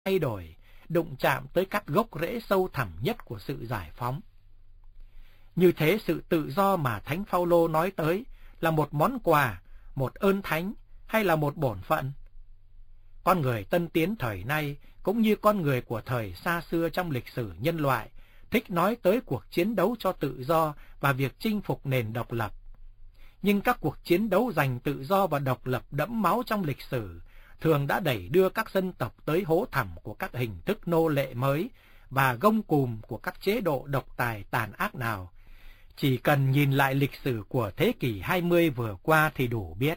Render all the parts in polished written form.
thay đổi, đụng chạm tới các gốc rễ sâu thẳm nhất của sự giải phóng. Như thế sự tự do mà Thánh Phaolô nói tới là một món quà, một ơn thánh hay là một bổn phận? Con người tân tiến thời nay cũng như con người của thời xa xưa trong lịch sử nhân loại thích nói tới cuộc chiến đấu cho tự do và việc chinh phục nền độc lập. Nhưng các cuộc chiến đấu giành tự do và độc lập đẫm máu trong lịch sử thường đã đẩy đưa các dân tộc tới hố thẳm của các hình thức nô lệ mới và gông cùm của các chế độ độc tài tàn ác nào. Chỉ cần nhìn lại lịch sử của thế kỷ 20 vừa qua thì đủ biết.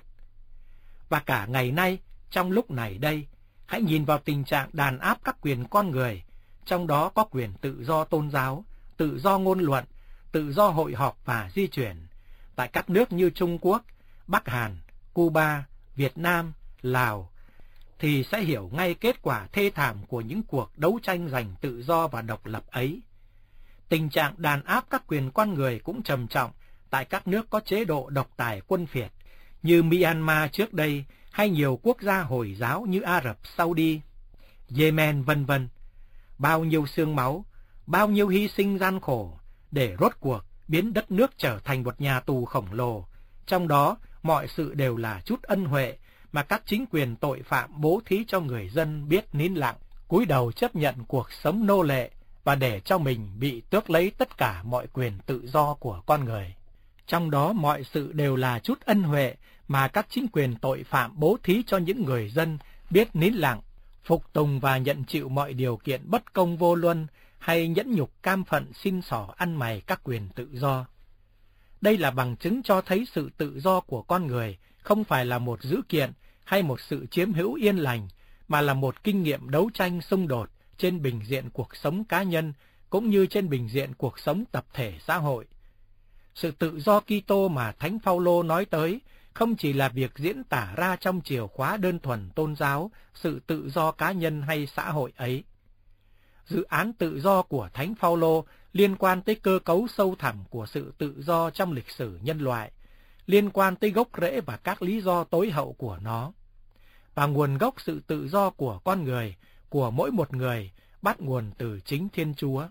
Và cả ngày nay, trong lúc này đây, hãy nhìn vào tình trạng đàn áp các quyền con người, trong đó có quyền tự do tôn giáo, tự do ngôn luận, tự do hội họp và di chuyển, tại các nước như Trung Quốc, Bắc Hàn, Cuba, Việt Nam, Lào, thì sẽ hiểu ngay kết quả thê thảm của những cuộc đấu tranh giành tự do và độc lập ấy. Tình trạng đàn áp các quyền con người cũng trầm trọng tại các nước có chế độ độc tài quân phiệt như Myanmar trước đây hay nhiều quốc gia Hồi giáo như Ả Rập Saudi, Yemen vân vân. Bao nhiêu xương máu, bao nhiêu hy sinh gian khổ để rốt cuộc biến đất nước trở thành một nhà tù khổng lồ, trong đó mọi sự đều là chút ân huệ mà các chính quyền tội phạm bố thí cho người dân biết nín lặng, cúi đầu chấp nhận cuộc sống nô lệ và để cho mình bị tước lấy tất cả mọi quyền tự do của con người. Trong đó mọi sự đều là chút ân huệ mà các chính quyền tội phạm bố thí cho những người dân biết nín lặng, phục tùng và nhận chịu mọi điều kiện bất công vô luân hay nhẫn nhục cam phận xin xỏ ăn mày các quyền tự do. Đây là bằng chứng cho thấy sự tự do của con người không phải là một dữ kiện hay một sự chiếm hữu yên lành, mà là một kinh nghiệm đấu tranh xung đột trên bình diện cuộc sống cá nhân cũng như trên bình diện cuộc sống tập thể xã hội. Sự tự do Kitô mà Thánh Phaolô nói tới không chỉ là việc diễn tả ra trong chìa khóa đơn thuần tôn giáo, sự tự do cá nhân hay xã hội ấy. Dự án tự do của Thánh Phaolô liên quan tới cơ cấu sâu thẳm của sự tự do trong lịch sử nhân loại, liên quan tới gốc rễ và các lý do tối hậu của nó. Và nguồn gốc sự tự do của con người, của mỗi một người, bắt nguồn từ chính Thiên Chúa.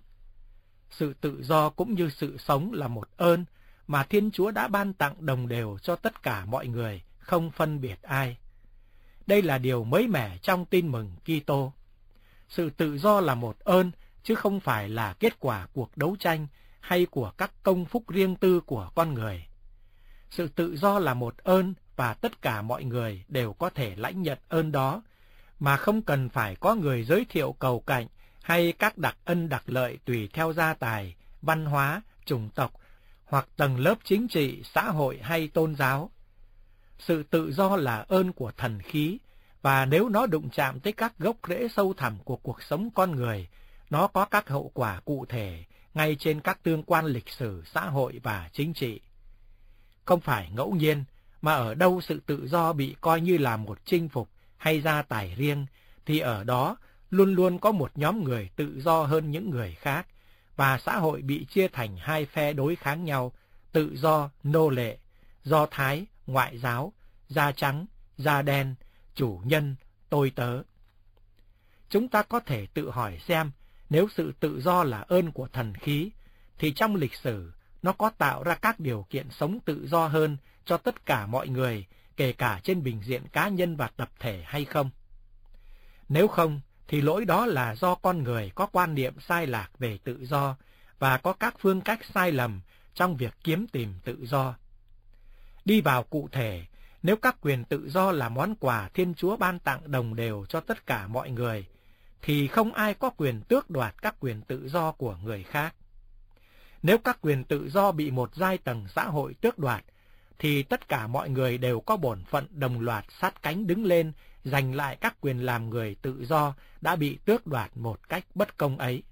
Sự tự do cũng như sự sống là một ơn mà Thiên Chúa đã ban tặng đồng đều cho tất cả mọi người, không phân biệt ai. Đây là điều mới mẻ trong tin mừng Kitô. Sự tự do là một ơn, chứ không phải là kết quả cuộc đấu tranh hay của các công phúc riêng tư của con người. Sự tự do là một ơn và tất cả mọi người đều có thể lãnh nhận ơn đó, mà không cần phải có người giới thiệu cầu cạnh hay các đặc ân đặc lợi tùy theo gia tài, văn hóa, chủng tộc hoặc tầng lớp chính trị, xã hội hay tôn giáo. Sự tự do là ơn của thần khí, và nếu nó đụng chạm tới các gốc rễ sâu thẳm của cuộc sống con người, nó có các hậu quả cụ thể ngay trên các tương quan lịch sử, xã hội và chính trị. Không phải ngẫu nhiên mà ở đâu sự tự do bị coi như là một chinh phục hay gia tài riêng, thì ở đó luôn luôn có một nhóm người tự do hơn những người khác, và xã hội bị chia thành hai phe đối kháng nhau: tự do, nô lệ, Do Thái, ngoại giáo, da trắng, da đen, chủ nhân, tôi tớ. Chúng ta có thể tự hỏi xem, nếu sự tự do là ơn của thần khí, thì trong lịch sử nó có tạo ra các điều kiện sống tự do hơn cho tất cả mọi người, kể cả trên bình diện cá nhân và tập thể hay không? Nếu không, thì lỗi đó là do con người có quan niệm sai lạc về tự do và có các phương cách sai lầm trong việc kiếm tìm tự do. Đi vào cụ thể, nếu các quyền tự do là món quà Thiên Chúa ban tặng đồng đều cho tất cả mọi người, thì không ai có quyền tước đoạt các quyền tự do của người khác. Nếu các quyền tự do bị một giai tầng xã hội tước đoạt, thì tất cả mọi người đều có bổn phận đồng loạt sát cánh đứng lên, giành lại các quyền làm người tự do đã bị tước đoạt một cách bất công ấy.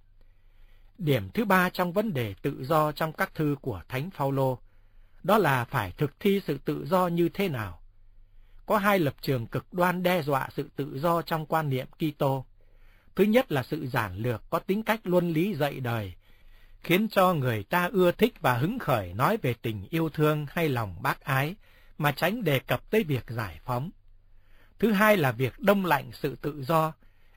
Điểm thứ ba trong vấn đề tự do trong các thư của Thánh Phaolô, đó là phải thực thi sự tự do như thế nào. Có hai lập trường cực đoan đe dọa sự tự do trong quan niệm Kitô. Thứ nhất là sự giản lược có tính cách luân lý dạy đời, khiến cho người ta ưa thích và hứng khởi nói về tình yêu thương hay lòng bác ái, mà tránh đề cập tới việc giải phóng. Thứ hai là việc đông lạnh sự tự do,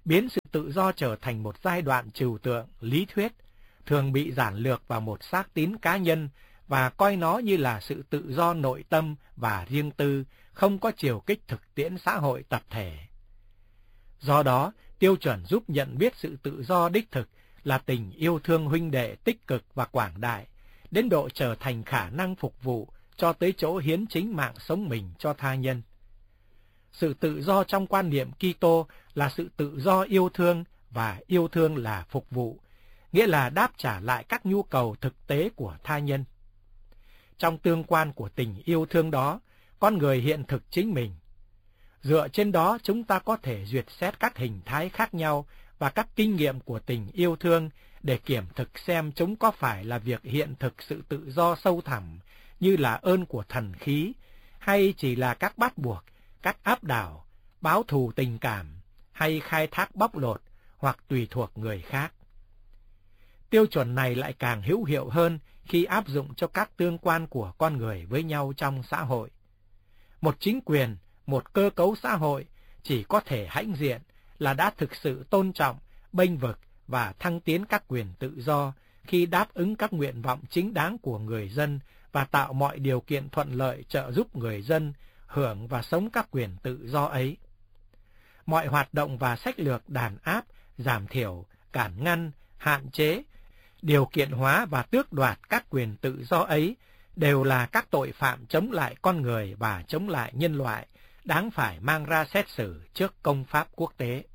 biến sự tự do trở thành một giai đoạn trừu tượng, lý thuyết, thường bị giản lược vào một xác tín cá nhân và coi nó như là sự tự do nội tâm và riêng tư, không có chiều kích thực tiễn xã hội tập thể. Do đó, tiêu chuẩn giúp nhận biết sự tự do đích thực là tình yêu thương huynh đệ tích cực và quảng đại, đến độ trở thành khả năng phục vụ cho tới chỗ hiến chính mạng sống mình cho tha nhân. Sự tự do trong quan niệm Kitô là sự tự do yêu thương và yêu thương là phục vụ, nghĩa là đáp trả lại các nhu cầu thực tế của tha nhân. Trong tương quan của tình yêu thương đó, con người hiện thực chính mình. Dựa trên đó chúng ta có thể duyệt xét các hình thái khác nhau và các kinh nghiệm của tình yêu thương để kiểm thực xem chúng có phải là việc hiện thực sự tự do sâu thẳm như là ơn của thần khí, hay chỉ là các bắt buộc, các áp đảo, báo thù tình cảm, hay khai thác bóc lột hoặc tùy thuộc người khác. Tiêu chuẩn này lại càng hữu hiệu hơn khi áp dụng cho các tương quan của con người với nhau trong xã hội. Một chính quyền, một cơ cấu xã hội chỉ có thể hãnh diện là đã thực sự tôn trọng, bênh vực và thăng tiến các quyền tự do khi đáp ứng các nguyện vọng chính đáng của người dân và tạo mọi điều kiện thuận lợi trợ giúp người dân hưởng và sống các quyền tự do ấy. Mọi hoạt động và sách lược đàn áp, giảm thiểu, cản ngăn, hạn chế, điều kiện hóa và tước đoạt các quyền tự do ấy đều là các tội phạm chống lại con người và chống lại nhân loại, đáng phải mang ra xét xử trước công pháp quốc tế.